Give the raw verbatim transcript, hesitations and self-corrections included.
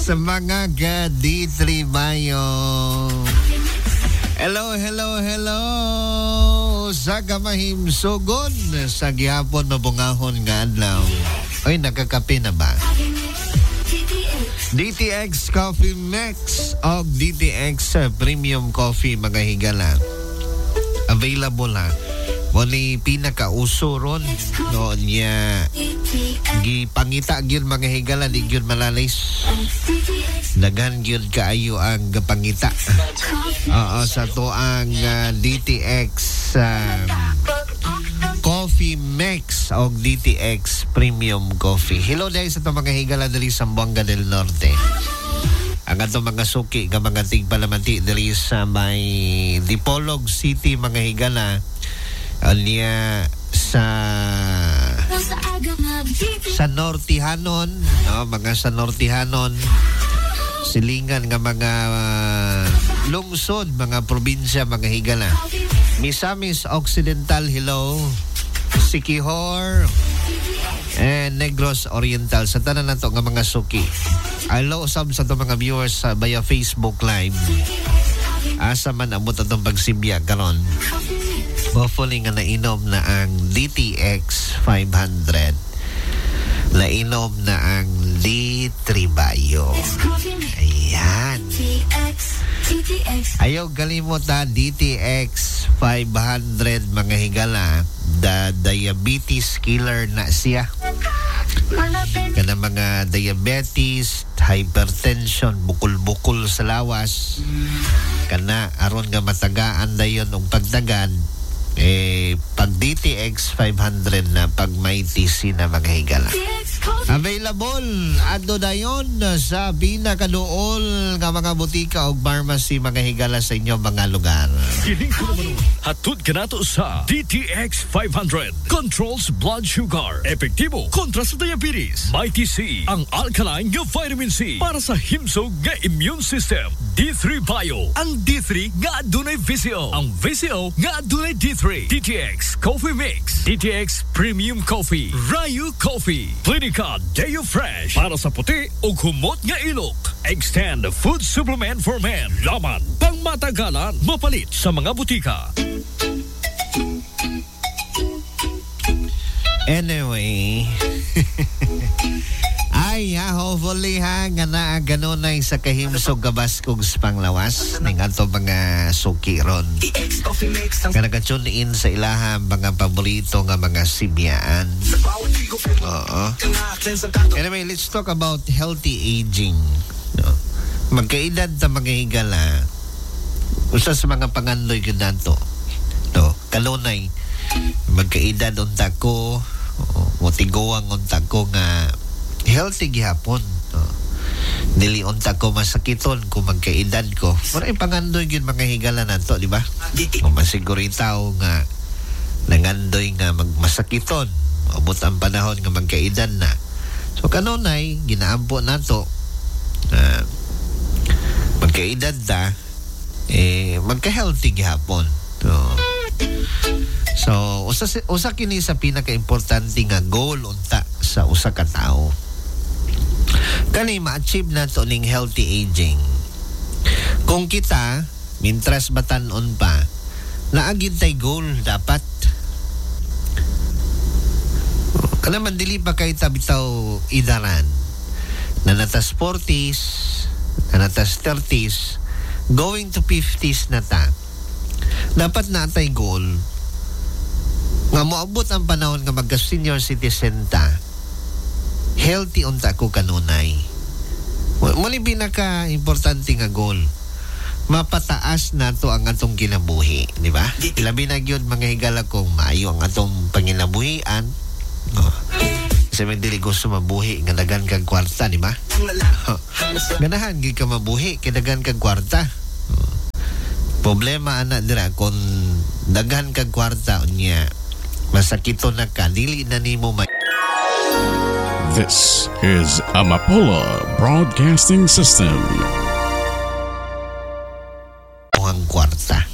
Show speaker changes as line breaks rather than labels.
sa mga gadi tribayo. Hello, hello, hello. Sa kamahim sugod sa gihapon mabungahon nga adlaw. Oy, nakakape na ba? D T X Coffee Mix o D T X Premium Coffee mga higala. Available ha. Muli pinakauso ron no niya gipangita gyud mga higala di gyud malalis. Daghan gyud kaayo ang gapangita. Oo sa to ang uh, D T X uh, Coffee Mix o D T X Premium Coffee. Hello dahil sa to mga higala dali sa Buanga del Norte. Ang ato mga suki nga mga tigpalamanti dali sa may Dipolog City mga higala. Niya sa sa Nortihanon no, mga sa Nortihanon silingan nga mga uh, lungsod mga probinsya mga higala. Misamis Occidental, hello. Siquijor and Negros Oriental sa tanan nato nga mga suki. Hello sab sa to mga viewers sa via Facebook Live. Asa man amot atong pagsibya karon. Hopefully nga nainom na ang D T X five hundred. Nainom na ang D Tribayo. Ayan. Ayaw galimot ha, D T X five hundred mga higala. The diabetes killer na siya. Kana mga diabetes, hypertension, bukol-bukol sa lawas. Kana aron nga matagaan dayon og pagdagan. Eh, pag D T X five hundred na pag may T C na mga higala. Available ado dayon sa pinakaduol nga mga butika o pharmacy mga higala sa inyo mga lugar.
Kining kuno hatod kanato sa D T X five hundred. Controls blood sugar. Epektibo kontra sa diabetes. May T C ang alkaline nga vitamin C para sa himsog nga immune system. D three Bio. Ang D three nga adunay V C O. Ang V C O nga adunay D three. D T X Coffee Mix. D T X Premium Coffee. Rayu Coffee. Clinica Deo Fresh. Para sa puti o humot nga ilok. Extend food supplement for men. Laman pang matagalan. Mapalit sa mga butika.
Anyway. Ay, ha, hopefully ha, nga na ganunay sa kahimsog gabaskog sa panglawas ning ato mga suki ron. Nga nag-tune in sa ilaha mga paborito nga mga sibyaan. Oo. Anyway, let's talk about healthy aging. No? Magkaedad ta mga higala, usa sa mga pangandoy yun nato. No? Kalunay, magkaedad unta ko, motigowang unta ko nga healthy gihapon. No? Dili unta ko masakiton kung magkaedad ko. Maray pangandoy yun mga higala nato, di ba? Kung masiguritaw nga nangandoy nga magmasakiton, abot ang panahon nga magkaedad na. So kanunay, ginaampo nato uh, magkaedad ta, eh, magka-healthy gihapon. So, so usa, usa kini sa pinaka-importante nga goal unta sa usa ka tawo. Kani ma-achieve nato ning healthy aging. Kung kita mintras batan-on pa, naagid tay goal dapat. Kana man dili pa kay tabitaw idaran. Nanatas forties, nanatas thirties, going to fifties na ta. Dapat na tay goal nga moabot ang panahon nga magka senior citizen ta. Healthy unta ko kanunay. Muli pinaka importante nga goal. Mapataas nato ang atong kinabuhi, di ba? Labi na gyud mga higala kong maayo ang atong panginabuhian. Oh. Kasi may dili gusto mabuhi nga dagan kag kwarta, di ba? Ganahan gyud ka mabuhi kay dagan kag kwarta. Oh. Problema ana dira kung daghan kag kwarta unya masakito na ka dili na nimo may.
This is Amapola Broadcasting System.